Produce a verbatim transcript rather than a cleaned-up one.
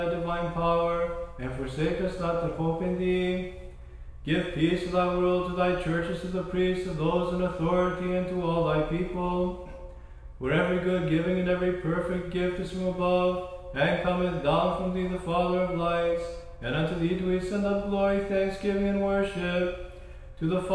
thy divine power, and forsake us not that hope in thee. Give peace to thy world, to thy churches, to the priests, to those in authority, and to all thy people. For every good giving and every perfect gift is from above, and cometh down from thee, the Father of lights, and unto thee do we send up glory, thanksgiving, and worship. To the